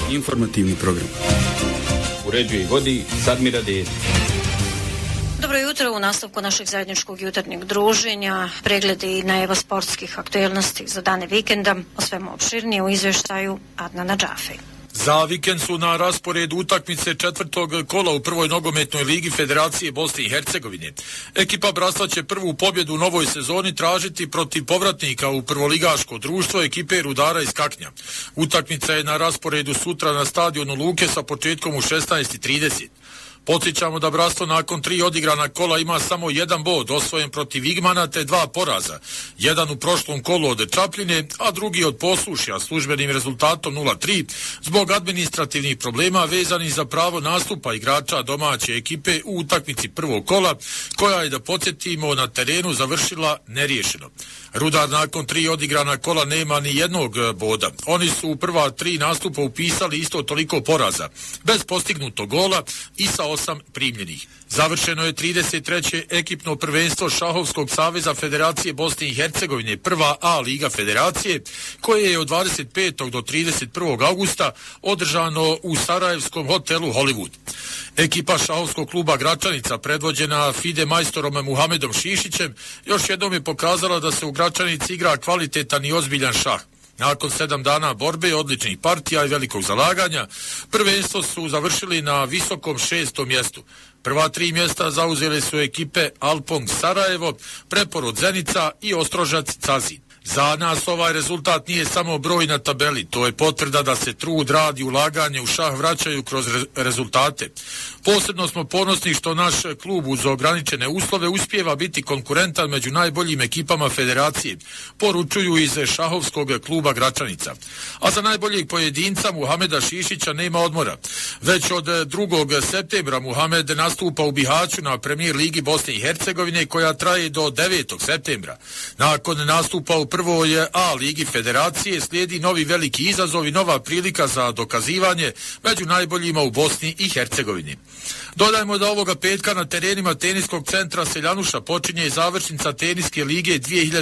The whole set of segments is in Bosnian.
Informativni program. Uređuje i vodi Sadmira Dedić. Dobro jutro, u nastavku našeg zajedničkog jutarnjeg druženja, pregledi i najava sportskih aktuelnosti za dane vikenda, o svemu opširnije u izvještaju Adnana Džafej. Za vikend su na rasporedu utakmice četvrtog kola u prvoj nogometnoj ligi Federacije Bosne i Hercegovine. Ekipa Brasla će prvu pobjedu u novoj sezoni tražiti protiv povratnika u prvoligaško društvo ekipe Rudara iz Kaknja. Utakmica je na rasporedu sutra na stadionu Luke sa početkom u 16:30. Podsjećamo da Braslo nakon 3 odigrana kola ima samo 1 bod osvojen protiv Igmana te 2 poraza. Jedan u prošlom kolu od Čapljine, a drugi od Poslušja službenim rezultatom 0-3 zbog administrativnih problema vezanih za pravo nastupa igrača domaće ekipe u utakmici prvog kola, koja je, da podsjetimo, na terenu završila neriješeno. Rudar nakon 3 odigrana kola nema ni jednog boda. Oni su u prva 3 nastupa upisali isto toliko poraza, bez postignutog gola i sa 8 primljenih. Završeno je 33. ekipno prvenstvo Šahovskog saveza Federacije Bosne i Hercegovine, prva A liga federacije, koje je od 25. do 31. augusta održano u sarajevskom hotelu Hollywood. Ekipa Šahovskog kluba Gračanica, predvođena FIDE majstorom Muhamedom Šišićem, još jednom je pokazala da se u Gračanici igra kvalitetan i ozbiljan šah. Nakon 7 dana borbe, odličnih partija i velikog zalaganja, prvenstvo su završili na visokom 6. mjestu. Prva 3 mjesta zauzele su ekipe Alpong Sarajevo, Preporod Zenica i Ostrožac Cazin. Za nas ovaj rezultat nije samo broj na tabeli, to je potvrda da se trud, rad i ulaganje u šah vraćaju kroz rezultate. Posebno smo ponosni što naš klub uz ograničene uslove uspijeva biti konkurentan među najboljim ekipama federacije, poručuju iz Šahovskog kluba Gračanica. A za najboljeg pojedinca Muhameda Šišića nema odmora. Već od 2. septembra Muhamed nastupa u Bihaću na Premier ligi Bosne i Hercegovine, koja traje do 9. septembra. Nakon nastupa u prvoj A ligi federacije slijedi novi veliki izazov i nova prilika za dokazivanje među najboljima u Bosni i Hercegovini. Dodajmo da ovoga petka na terenima teniskog centra Seljanuša počinje završnica teniske lige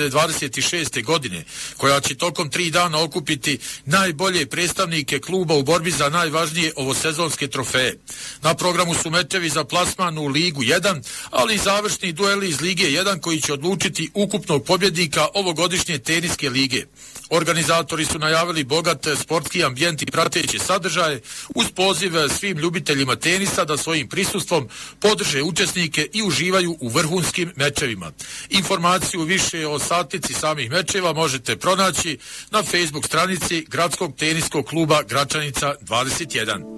2026. godine, koja će tokom 3 dana okupiti najbolje predstavnike kluba u borbi za najvažnije ovosezonske trofeje. Na programu su mečevi za plasman u Ligu 1, ali i završni dueli iz Lige 1 koji će odlučiti ukupnog pobjednika ovogodišnje teniske lige. Organizatori su najavili bogat sportski ambijent i prateće sadržaje uz poziv svim ljubiteljima tenisa da svojim prisustvom podrže učesnike i uživaju u vrhunskim mečevima. Informaciju više o satnici samih mečeva možete pronaći na Facebook stranici Gradskog teniskog kluba Gračanica 21.